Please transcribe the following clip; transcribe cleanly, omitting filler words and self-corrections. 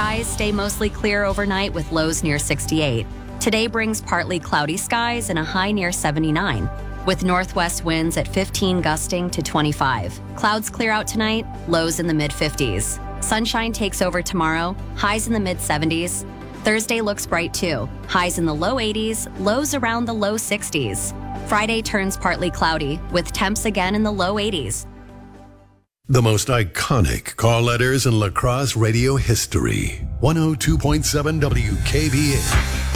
skies stay mostly clear overnight with lows near 68. Today brings partly cloudy skies and a high near 79, with northwest winds at 15 gusting to 25. Clouds clear out tonight, lows in the mid-50s. Sunshine takes over tomorrow, highs in the mid-70s. Thursday looks bright too, highs in the low 80s, lows around the low 60s. Friday turns partly cloudy, with temps again in the low 80s. The most iconic call letters in lacrosse radio history. 102.7 WKBA.